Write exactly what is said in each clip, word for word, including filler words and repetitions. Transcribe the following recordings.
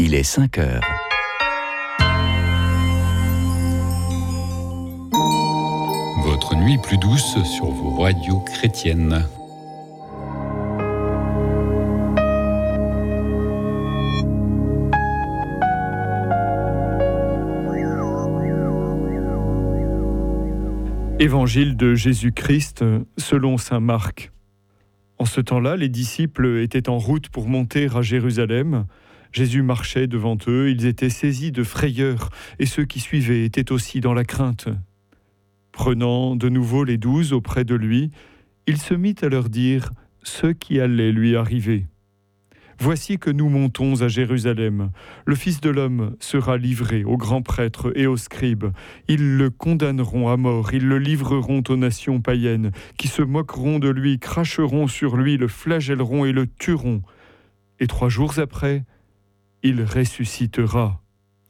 Il est cinq heures. Votre nuit plus douce sur vos radios chrétiennes. Évangile de Jésus-Christ selon saint Marc. En ce temps-là, les disciples étaient en route pour monter à Jérusalem. Jésus marchait devant eux, ils étaient saisis de frayeur, et ceux qui suivaient étaient aussi dans la crainte. Prenant de nouveau les douze auprès de lui, il se mit à leur dire ce qui allait lui arriver. Voici que nous montons à Jérusalem. Le Fils de l'homme sera livré aux grands prêtres et aux scribes. Ils le condamneront à mort, ils le livreront aux nations païennes, qui se moqueront de lui, cracheront sur lui, le flagelleront et le tueront. Et trois jours après, il ressuscitera.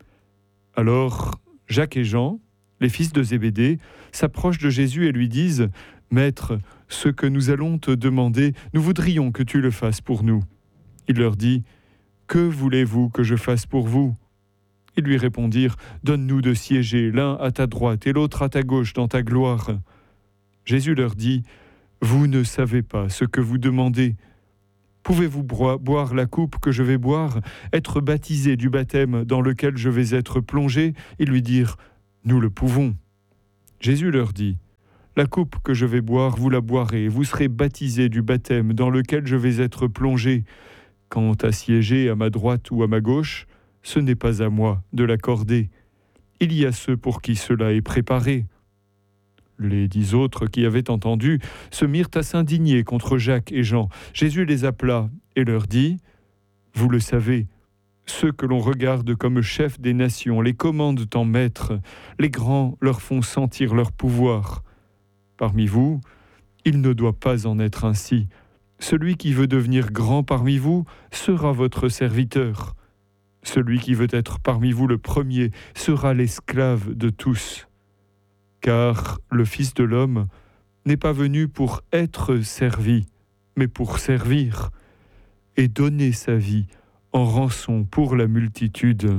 Alors, Jacques et Jean, les fils de Zébédée, s'approchent de Jésus et lui disent « Maître, ce que nous allons te demander, nous voudrions que tu le fasses pour nous. » Il leur dit « Que voulez-vous que je fasse pour vous ?» Ils lui répondirent « Donne-nous de siéger, l'un à ta droite et l'autre à ta gauche dans ta gloire. » Jésus leur dit « Vous ne savez pas ce que vous demandez. Pouvez-vous boire la coupe que je vais boire, être baptisé du baptême dans lequel je vais être plongé ?» Ils lui dirent « Nous le pouvons. » Jésus leur dit « La coupe que je vais boire, vous la boirez, vous serez baptisés du baptême dans lequel je vais être plongé. Quant à siéger à ma droite ou à ma gauche, ce n'est pas à moi de l'accorder. Il y a ceux pour qui cela est préparé. » Les dix autres qui avaient entendu se mirent à s'indigner contre Jacques et Jean. Jésus les appela et leur dit « Vous le savez, ceux que l'on regarde comme chefs des nations les commandent en maîtres, les grands leur font sentir leur pouvoir. Parmi vous, il ne doit pas en être ainsi. Celui qui veut devenir grand parmi vous sera votre serviteur. Celui qui veut être parmi vous le premier sera l'esclave de tous. Car le Fils de l'homme n'est pas venu pour être servi, mais pour servir et donner sa vie en rançon pour la multitude.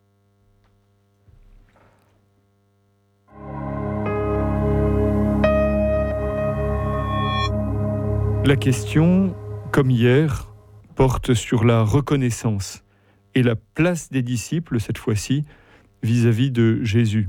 La question, comme hier, porte sur la reconnaissance et la place des disciples, cette fois-ci, vis-à-vis de Jésus.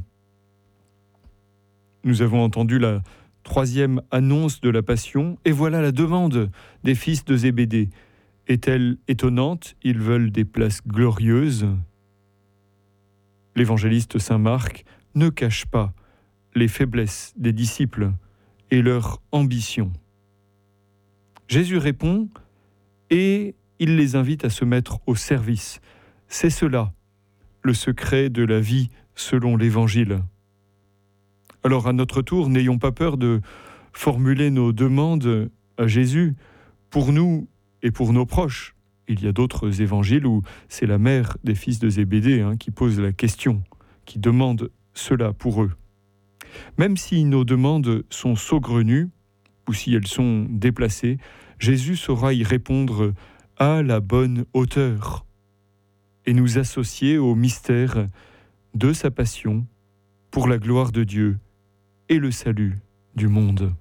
Nous avons entendu la troisième annonce de la Passion, et voilà la demande des fils de Zébédée. Est-elle étonnante ? Ils veulent des places glorieuses. L'évangéliste saint Marc ne cache pas les faiblesses des disciples et leur ambition. Jésus répond et il les invite à se mettre au service. C'est cela, le secret de la vie selon l'Évangile. Alors à notre tour, n'ayons pas peur de formuler nos demandes à Jésus pour nous et pour nos proches. Il y a d'autres évangiles où c'est la mère des fils de Zébédée hein, qui pose la question, qui demande cela pour eux. Même si nos demandes sont saugrenues, ou si elles sont déplacées, Jésus saura y répondre à la bonne hauteur et nous associer au mystère de sa passion pour la gloire de Dieu et le salut du monde.